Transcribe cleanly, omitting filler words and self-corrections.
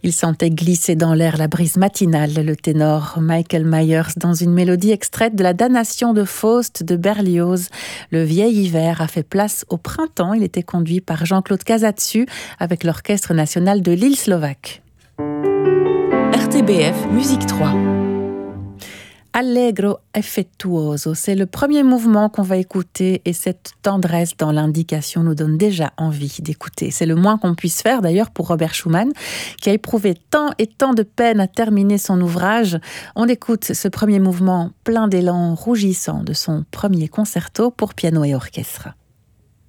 Il sentait glisser dans l'air la brise matinale, le ténor Michael Myers, dans une mélodie extraite de la Damnation de Faust de Berlioz. Le vieil hiver a fait place au printemps. Il était conduit par Jean-Claude Casatsu avec l'Orchestre national de l'île slovaque. RTBF Musique 3. Allegro effettuoso, c'est le premier mouvement qu'on va écouter et cette tendresse dans l'indication nous donne déjà envie d'écouter. C'est le moins qu'on puisse faire d'ailleurs pour Robert Schumann qui a éprouvé tant et tant de peine à terminer son ouvrage. On écoute ce premier mouvement plein d'élan rougissant de son premier concerto pour piano et orchestre.